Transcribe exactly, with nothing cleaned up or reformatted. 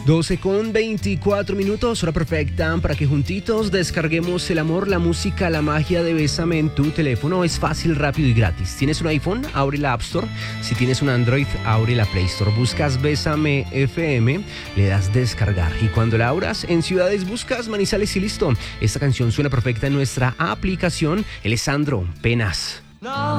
doce con veinticuatro minutos, hora perfecta para que juntitos descarguemos el amor, la música, la magia de Bésame en tu teléfono. Es fácil, rápido y gratis. ¿Tienes un iPhone? Abre la App Store. Si tienes un Android, abre la Play Store. Buscas Bésame F M, le das descargar. Y cuando la abras, en ciudades buscas Manizales y listo. Esta canción suena perfecta en nuestra aplicación. Él es Sandro Penas.